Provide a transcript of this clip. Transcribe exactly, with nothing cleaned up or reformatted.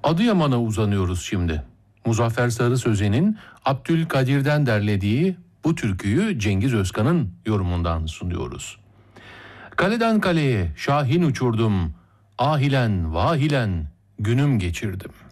Adıyaman'a uzanıyoruz şimdi. Muzaffer Sarı Sözen'in Abdülkadir'den derlediği bu türküyü Cengiz Özkan'ın yorumundan sunuyoruz. Kaleden kaleye şahin uçurdum, ahilen vahilen günüm geçirdim.